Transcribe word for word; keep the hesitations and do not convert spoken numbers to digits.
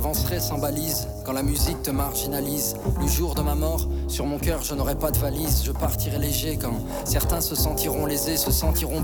J'avancerai sans balise, quand la musique te marginalise. Le jour de ma mort, sur mon cœur je n'aurai pas de valise. Je partirai léger quand certains se sentiront lésés, se sentiront